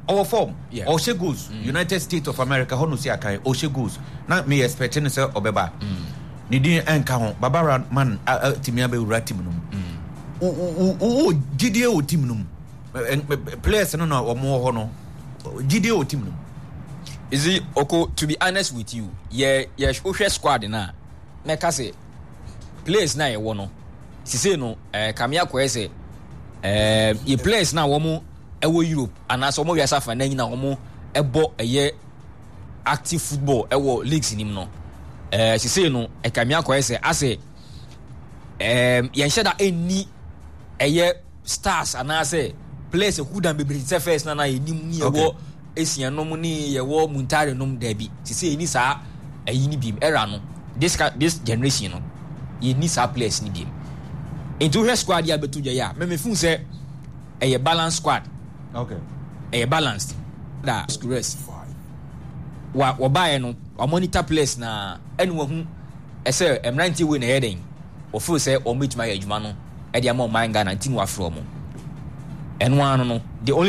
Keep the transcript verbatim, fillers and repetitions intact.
our form yeah. Oshe goes mm. United States of America hono si akai Oshe goes na me expecting say obeba ni din enka ho Barbara man timia be wura team no o o gidie o team no players no no omo ho no gidie o team no is it okay to be honest with you yeah yeah ohwe squad na make say players na ye wo no sise no eh kamia ko ese eh ye players na wo mo ewo Europe and as omo wiasa fa na nyina omo ebo eye active football ewo leagues nim no eh sise no e kamia ko ese ase eh ye nsheda eni eye stars and ase players who dan be bridge first na na enim ni ewo esian no ni yewo muntare no dabi sise ni sa ayi ni bim era no this this generation no ye ni sa players ni bim into her squad ya betu ya me me fun say a balance squad okay a balanced that stress wa wa buy no wa monitor players na enwo hu e say em ninety we na heading o feel say o meet my adwuma no e dia mo man ga nineteen wa from enwa no no the only